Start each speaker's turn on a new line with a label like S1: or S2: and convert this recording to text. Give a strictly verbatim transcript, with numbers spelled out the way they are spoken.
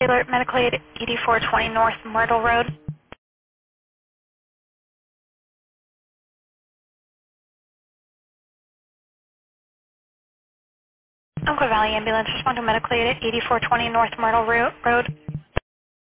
S1: Alert Medical Aid eighty-four twenty North Myrtle Road. Umpqua Valley Ambulance, respond to Medical Aid at eighty-four twenty North Myrtle Ro- Road.